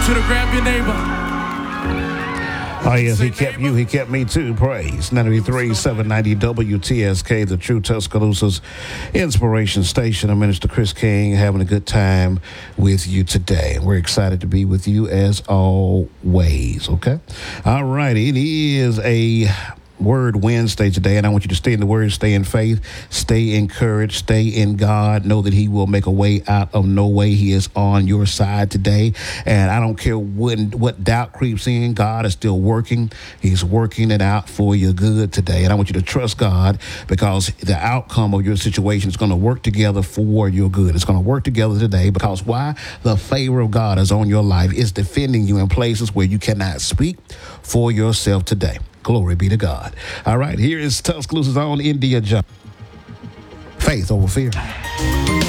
you to grab your neighbor. Oh, yes, he kept you. He kept me, too. Praise. 93 790 WTSK, the True Tuscaloosa's inspiration station. I'm Minister Chris King, having a good time with you today. We're excited to be with you as always, okay? All right, it is a Word Wednesday today, and I want you to stay in the Word, stay in faith, stay encouraged, stay in God. Know that He will make a way out of no way. He is on your side today, and I don't care what doubt creeps in. God is still working. He's working it out for your good today, and I want you to trust God because the outcome of your situation is going to work together for your good. It's going to work together today because why? The favor of God is on your life. It's defending you in places where you cannot speak for yourself today. Glory be to God. All right, here is Tuscaloosa's own India Jones. Faith over fear.